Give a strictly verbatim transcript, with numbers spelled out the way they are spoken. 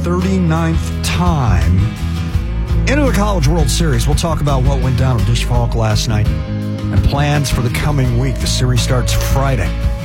thirty-ninth time into the College World Series. We'll talk about what went down at Disch Falk last night and plans for the coming week. The series starts Friday.